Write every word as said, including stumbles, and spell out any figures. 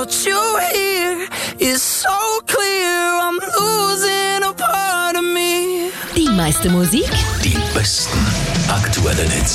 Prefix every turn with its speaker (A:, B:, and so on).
A: without you here is so clear. I'm losing a part of me.
B: Die meiste Musik,
C: Die besten aktuellen Hits.